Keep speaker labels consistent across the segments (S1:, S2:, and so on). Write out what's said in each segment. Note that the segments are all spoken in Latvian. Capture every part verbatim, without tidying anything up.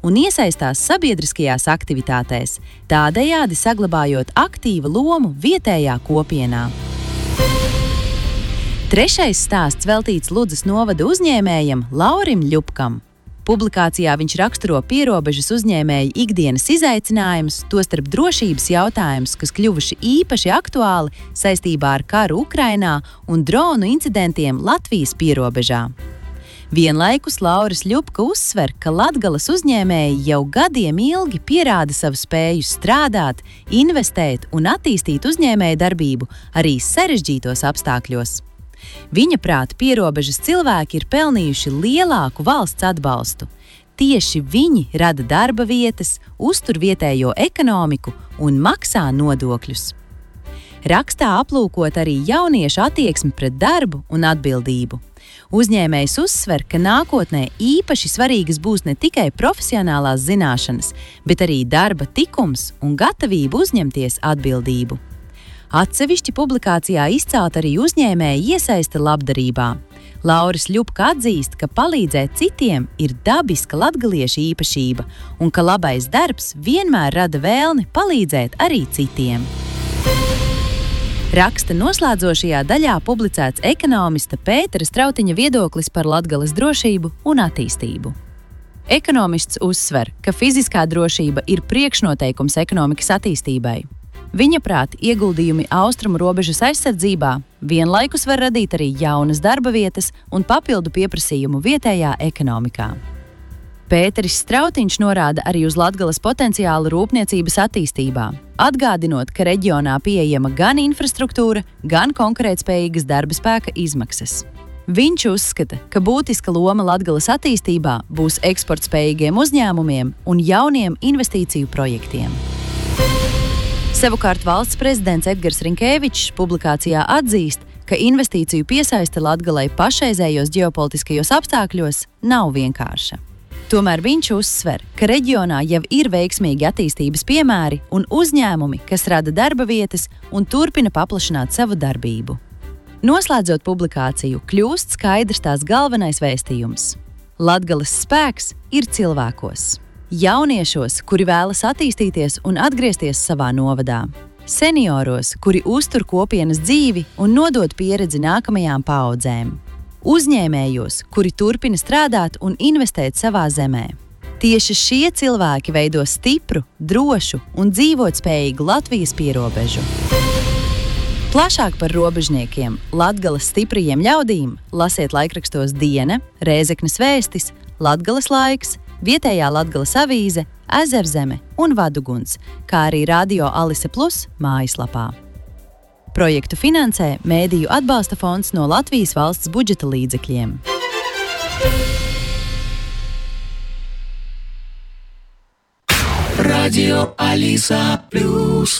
S1: un iesaistās sabiedriskajās aktivitātēs, tādējādi saglabājot aktīvu lomu vietējā kopienā. Trešais stāsts veltīts Ludzas novada uzņēmējam Laurim Ļupkam. Publikācijā viņš raksturo pierobežas uzņēmēju ikdienas izaicinājumus, tostarp drošības jautājumus, kas kļuvuši īpaši aktuāli saistībā ar karu Ukrainā un dronu incidentiem Latvijas pierobežā. Vienlaikus Lauris Ļupka uzsver, ka Latgales uzņēmēji jau gadiem ilgi pierāda savu spēju strādāt, investēt un attīstīt uzņēmēju darbību arī sarežģītos apstākļos. Viņa prāt, pierobežas cilvēki ir pelnījuši lielāku valsts atbalstu. Tieši viņi rada darba vietas, uztur vietējo ekonomiku un maksā nodokļus. Rakstā aplūkot arī jauniešu attieksmi pret darbu un atbildību. Uzņēmējs uzsver, ka nākotnē īpaši svarīgas būs ne tikai profesionālās zināšanas, bet arī darba tikums un gatavība uzņemties atbildību. Atsevišķi publikācijā izcelt arī uzņēmēju iesaiste labdarībā. Lauris Ļupka atzīst, ka palīdzēt citiem ir dabiska latgaliešu īpašība un ka labais darbs vienmēr rada vēlmi palīdzēt arī citiem. Raksta noslēdzošajā daļā publicēts ekonomista Pētera Strautiņa viedoklis par Latgales drošību un attīstību. Ekonomists uzsver, ka fiziskā drošība ir priekšnoteikums ekonomikas attīstībai. Viņa prāt, ieguldījumi austrumu robežas aizsardzībā vienlaikus var radīt arī jaunas darba vietas un papildu pieprasījumu vietējā ekonomikā. Pēteris Strautiņš norāda arī uz Latgales potenciālu rūpniecības attīstībā, atgādinot, ka reģionā pieejama gan infrastruktūra, gan konkurētspējīgas darba spēka izmaksas. Viņš uzskata, ka būtiska loma Latgales attīstībā būs eksportspējīgiem uzņēmumiem un jauniem investīciju projektiem. Savukārt valsts prezidents Edgars Rinkēvičs publikācijā atzīst, ka investīciju piesaiste Latgalei pašreizējos ģeopolitiskajos apstākļos nav vienkārša. Tomēr viņš uzsver, ka reģionā jau ir veiksmīgi attīstības piemēri un uzņēmumi, kas rada darba vietas un turpina paplašināt savu darbību. Noslēdzot publikāciju, kļūst skaidrs tās galvenais vēstījums. Latgales spēks ir cilvēkos. Jauniešos, kuri vēlas attīstīties un atgriezties savā novadā. Senioros, kuri uztur kopienas dzīvi un nodod pieredzi nākamajām paaudzēm. Uzņēmējos, kuri turpina strādāt un investēt savā zemē. Tieši šie cilvēki veido stipru, drošu un dzīvotspējīgu Latvijas pierobežu. Plašāk par robežniekiem, Latgales stiprajiem ļaudīm lasiet laikrakstos Diena, Rēzeknes vēstis, Latgales laiks, vietējā Latgales avīze, Ezerzeme un Vaduguns, kā arī Radio Alise Plus mājaslapā. Projektu finansē Mēdīju atbalsta fonds no Latvijas valsts budžeta līdzekļiem.
S2: Radio Alisa Plus.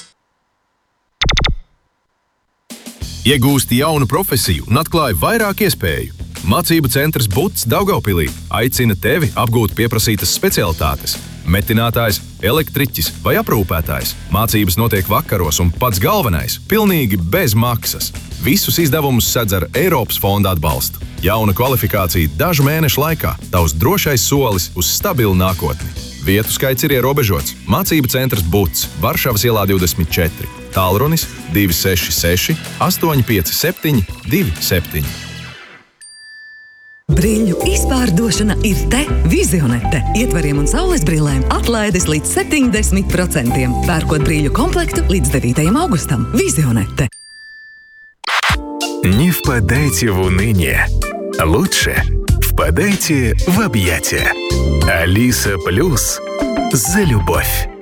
S3: Iegūsti jaunu profesiju un atklāji vairāk iespēju. Mācību centrs Buts Daugavpilī aicina tevi apgūt pieprasītas specialitātes. Metinātājs, elektriķis vai aprūpētājs. Mācības notiek vakaros un pats galvenais – pilnīgi bez maksas. Visus izdevumus sedz ar Eiropas fonda atbalstu. Jauna kvalifikācija dažu mēnešu laikā. Tavs drošais solis uz stabilu nākotni. Vietu skaits ir ierobežots. Mācību centrs Buts, Varšavas ielā divdesmit četri. Tālrunis divi seši seši, astoņi pieci septiņi, divi septiņi.
S4: Brīļu izpārdošana ir te Vizionete. Ietvariem un saules brillēm atlaides līdz septiņdesmit procentiem. Pērkot brīļu komplektu līdz devītajam augustam. Vizionete.
S5: Не впадайте в уныние. Лучше впадайте в объятия. Алиса Плюс за любовь.